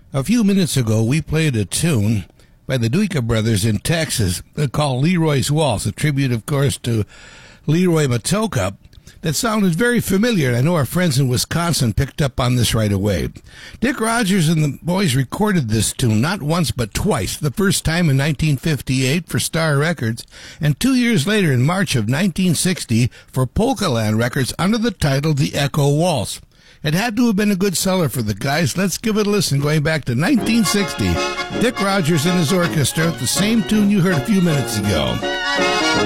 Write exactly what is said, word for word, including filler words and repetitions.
A few minutes ago, we played a tune by the Duica Brothers in Texas called Leroy's Waltz, a tribute, of course, to Leroy Matoaca. That sounded very familiar, and I know our friends in Wisconsin picked up on this right away. Dick Rogers and the boys recorded this tune not once but twice, the first time in nineteen fifty-eight for Star Records, and two years later in March of nineteen sixty for Polka Land Records under the title The Echo Waltz. It had to have been a good seller for the guys. Let's give it a listen going back to nineteen sixty. Dick Rogers and his orchestra, the same tune you heard a few minutes ago.